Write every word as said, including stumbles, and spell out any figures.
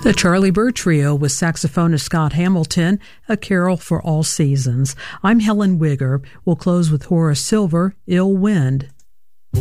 The Charlie Byrd Trio with saxophonist Scott Hamilton, A Carol for All Seasons. I'm Helen Wigger. We'll close with Horace Silver, Ill Wind.